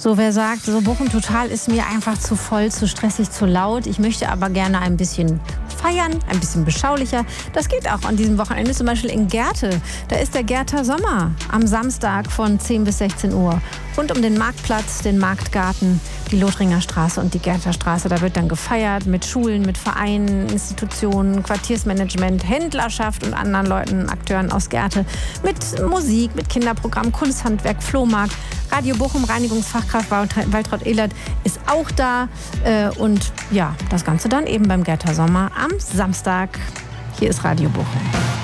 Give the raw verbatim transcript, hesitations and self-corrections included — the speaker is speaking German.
So, wer sagt, so Bochum Total ist mir einfach zu voll, zu stressig, zu laut. Ich möchte aber gerne ein bisschen feiern, ein bisschen beschaulicher. Das geht auch an diesem Wochenende, zum Beispiel in Gerte. Da ist der Gerter Sommer am Samstag von zehn bis sechzehn Uhr. Rund um den Marktplatz, den Marktgarten, die Lothringer Straße und die Gerter Straße. Da wird dann gefeiert mit Schulen, mit Vereinen, Institutionen, Quartiersmanagement, Händlerschaft und anderen Leuten, Akteuren aus Gerte. Mit Musik, mit Kinderprogramm, Kunsthandwerk, Flohmarkt. Radio Bochum, Reinigungsfachkraft Waltraud Ehlert ist auch da. Und ja, das Ganze dann eben beim Gerter Sommer am Samstag. Hier ist Radio Bochum.